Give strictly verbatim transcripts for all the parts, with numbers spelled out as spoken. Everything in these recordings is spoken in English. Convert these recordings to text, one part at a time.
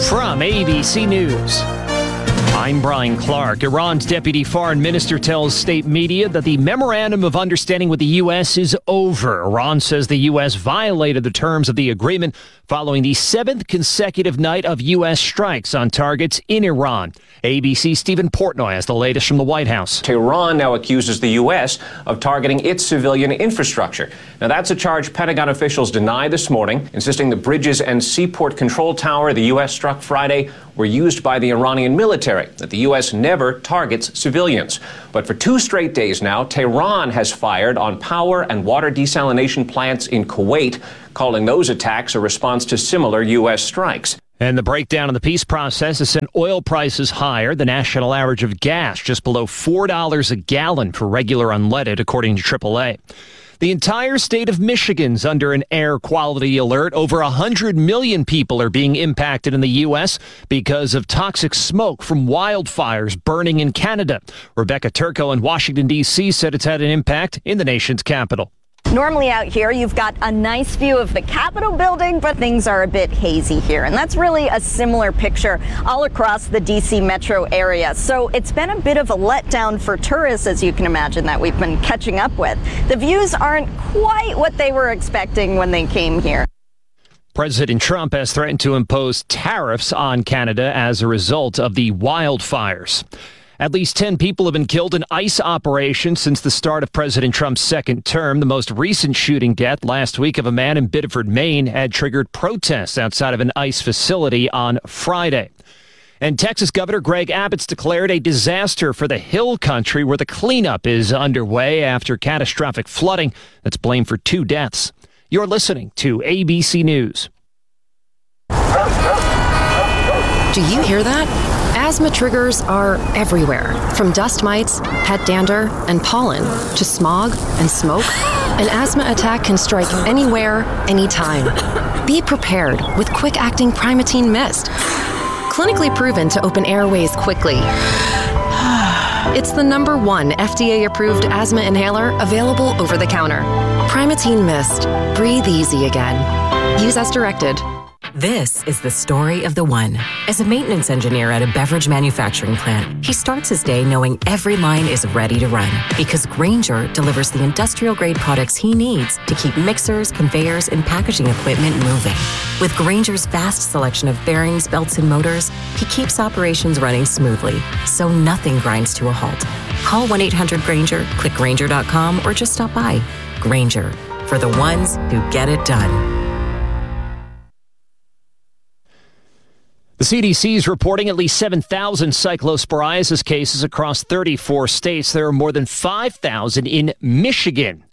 From A B C News, I'm Brian Clark. Iran's deputy foreign minister tells state media that the memorandum of understanding with the U S is over. Iran says the U S violated the terms of the agreement following the seventh consecutive night of U S strikes on targets in Iran. A B C's Stephen Portnoy has the latest from the White House. Tehran now accuses the U S of targeting its civilian infrastructure. Now, that's a charge Pentagon officials denied this morning, insisting the bridges and seaport control tower the U S struck Friday were used by the Iranian military, that the U S never targets civilians. But for two straight days now, Tehran has fired on power and water desalination plants in Kuwait, calling those attacks a response to similar U S strikes. And the breakdown in the peace process has sent oil prices higher. The national average of gas just below four dollars a gallon for regular unleaded, according to triple A. The entire state of Michigan's under an air quality alert. Over one hundred million people are being impacted in the U S because of toxic smoke from wildfires burning in Canada. Rebecca Turco in Washington, D C said it's had an impact in the nation's capital. Normally out here, you've got a nice view of the Capitol building, but things are a bit hazy here. And that's really a similar picture all across the D C metro area. So it's been a bit of a letdown for tourists, as you can imagine, that we've been catching up with. The views aren't quite what they were expecting when they came here. President Trump has threatened to impose tariffs on Canada as a result of the wildfires. At least ten people have been killed in ICE operations since the start of President Trump's second term. The most recent shooting death last week of a man in Biddeford, Maine, had triggered protests outside of an ICE facility on Friday. And Texas Governor Greg Abbott's declared a disaster for the Hill Country, where the cleanup is underway after catastrophic flooding that's blamed for two deaths. You're listening to A B C News. Do you hear that? Asthma triggers are everywhere, from dust mites, pet dander, and pollen, to smog and smoke. An asthma attack can strike anywhere, anytime. Be prepared with quick-acting Primatene Mist. Clinically proven to open airways quickly. It's the number one F D A-approved asthma inhaler available over the counter. Primatene Mist. Breathe easy again. Use as directed. This is the story of the one. As a maintenance engineer at a beverage manufacturing plant, he starts his day knowing every line is ready to run because Grainger delivers the industrial-grade products he needs to keep mixers, conveyors, and packaging equipment moving. With Grainger's vast selection of bearings, belts, and motors, he keeps operations running smoothly, so nothing grinds to a halt. Call one eight hundred Grainger, click Grainger dot com, or just stop by. Grainger, for the ones who get it done. The C D C is reporting at least seven thousand cyclosporiasis cases across thirty-four states. There are more than five thousand in Michigan.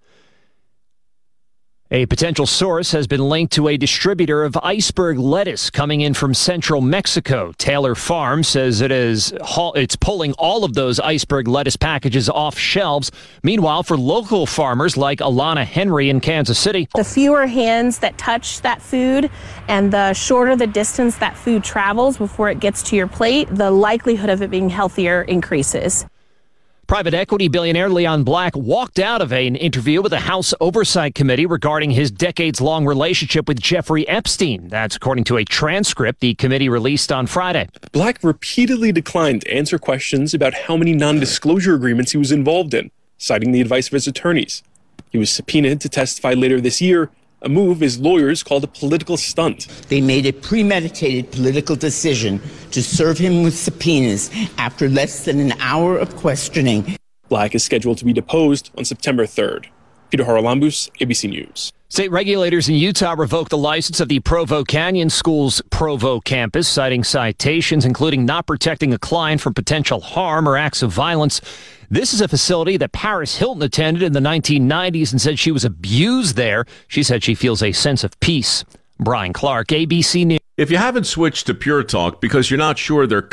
A potential source has been linked to a distributor of iceberg lettuce coming in from central Mexico. Taylor Farm says it is it's pulling all of those iceberg lettuce packages off shelves. Meanwhile, for local farmers like Alana Henry in Kansas City, the fewer hands that touch that food and the shorter the distance that food travels before it gets to your plate, the likelihood of it being healthier increases. Private equity billionaire Leon Black walked out of an interview with the House Oversight Committee regarding his decades-long relationship with Jeffrey Epstein. That's according to a transcript the committee released on Friday. Black repeatedly declined to answer questions about how many non-disclosure agreements he was involved in, citing the advice of his attorneys. He was subpoenaed to testify later this year, a move his lawyers called a political stunt. They made a premeditated political decision to serve him with subpoenas after less than an hour of questioning. Black is scheduled to be deposed on September third. Peter Haralambous, A B C News. State regulators in Utah revoked the license of the Provo Canyon School's Provo campus, citing citations including not protecting a client from potential harm or acts of violence. This is a facility that Paris Hilton attended in the nineteen nineties and said she was abused there. She said she feels a sense of peace. Brian Clark, A B C News. If you haven't switched to Pure Talk because you're not sure they're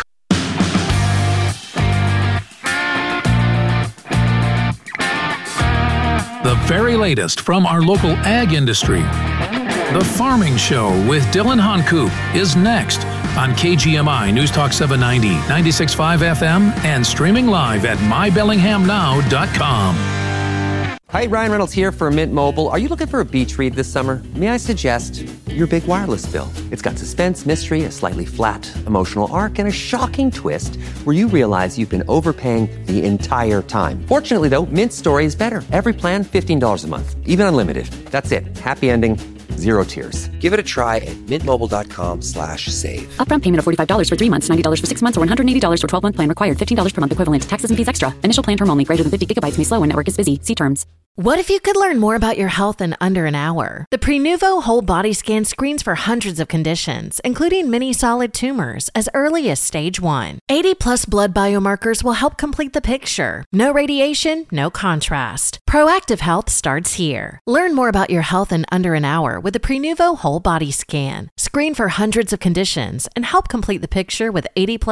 the very latest from our local ag industry. The Farming Show with Dylan Honcoop is next on K G M I News Talk seven ninety, ninety-six point five F M, and streaming live at my bellingham now dot com. Hi, Ryan Reynolds here for Mint Mobile. Are you looking for a beach read this summer? May I suggest your big wireless bill? It's got suspense, mystery, a slightly flat, emotional arc, and a shocking twist where you realize you've been overpaying the entire time. Fortunately, though, Mint's story is better. Every plan, fifteen dollars a month. Even unlimited. That's it. Happy ending. Zero tears. Give it a try at mintmobile.com slash save. Upfront payment of forty-five dollars for three months, ninety dollars for six months, or one hundred eighty dollars for twelve-month plan required. fifteen dollars per month equivalent. Taxes and fees extra. Initial plan term only. Greater than fifty gigabytes may slow when network is busy. See terms. What if you could learn more about your health in under an hour? The Prenuvo Whole Body Scan screens for hundreds of conditions, including many solid tumors, as early as stage one. eighty plus blood biomarkers will help complete the picture. No radiation, no contrast. Proactive health starts here. Learn more about your health in under an hour with the Prenuvo Whole Body Scan. Screen for hundreds of conditions and help complete the picture with eighty plus